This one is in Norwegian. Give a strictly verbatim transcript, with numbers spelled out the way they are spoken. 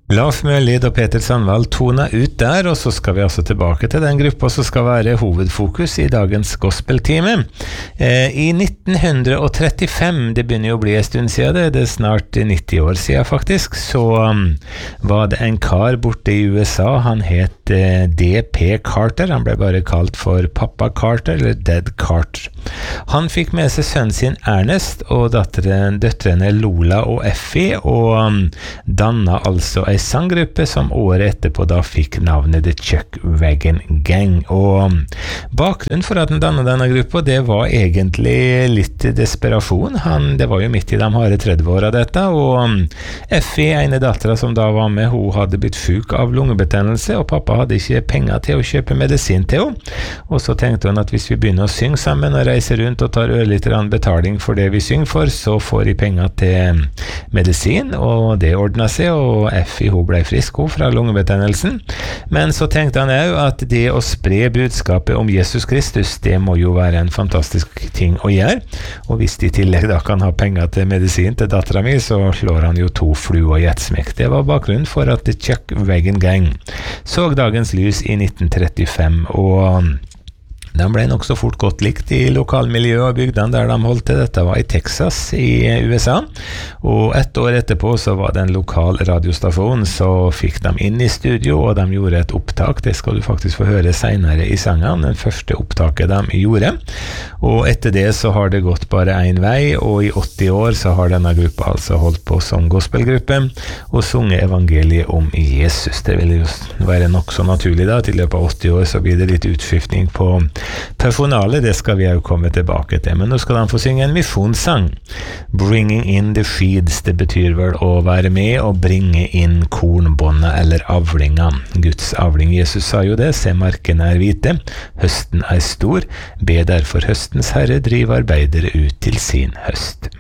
Lars Mølid og Peter Sandvall tona ut der, og så skal vi altså tilbake til den gruppa som skal være hovedfokus i dagens gospeltime. Eh, I nitten trettifem, det begynner jo å bli en stund siden, det, det er snart nitti år siden faktisk, så um, var det en kar borte i U S A, han het eh, D P Carter, han ble bare kalt for Pappa Carter, eller Dead Carter. Han fikk med seg sønnen sin Ernest og datteren, døtrene Lola og Effie, og um, danna altså en sanggruppe som året etterpå da fikk navnet The Chuck Wagon Gang. Og bakgrunnen for at den dannet denne gruppa, det var egentlig litt desperasjon. Han, det var jo midt i de harde tredve år av dette, og Effie, ene datteren som da var med, hun hadde blitt syk av lungebetennelse, og pappa hadde ikke penger til å kjøpe medisin til henne. Og så tenkte hun at hvis vi begynner å synge sammen og reise rundt og tar ørlite grann betaling for det vi synger for, så får de penger til medisin, og det ordnet seg, og Effie hun ble frisk hun fra lungebetennelsen. Men så tenkte han jo at det å spre budskapet om Jesus Kristus, det må jo være en fantastisk ting å gjøre. Og hvis de i tillegg da kan ha penger til medisin til datteren min, så slår han jo to fluer i ett smekk. Det var bakgrunnen for at The Chuck Wagon Gang så dagens lys i nitten trettifem, og de ble nok så fort godt likt i lokalmiljøet og bygdene der de holdt til. Dette var i Texas i U S A, og ett år etterpå så var det en lokal radiostasjon, så fikk de inn i studio, og de gjorde et opptak. Det skal du faktisk få høre senere i sangen, den første opptaket de gjorde. Og etter det så har det gått bare en vei, og i åtti år så har denne gruppa altså holdt på som gospelgruppe og sunget evangeliet om Jesus. Det vil jo være nok så naturlig da, til løpet av åtti år så blir det litt utskiftning på personalet, det skal vi jo komme tilbake til, men nå skal de få synge en misjonssang. Bringing in the sheaves, det betyr vel å være med og bringe inn kornbåndet eller avlinga. Guds avling, Jesus sa jo det, se markene er hvite, høsten er stor, be derfor høstens herre drive arbeidere ut til sin høst.